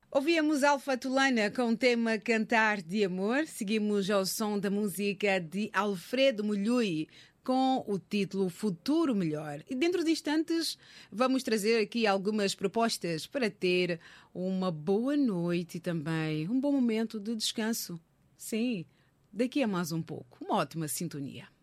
Ouvíamos Alfa Tolana com o tema Cantar de Amor. Seguimos ao som da música de Alfredo Mulhui com o título Futuro Melhor. E dentro de instantes vamos trazer aqui algumas propostas para ter uma boa noite e também um bom momento de descanso. Sim, daqui a mais um pouco. Uma ótima sintonia.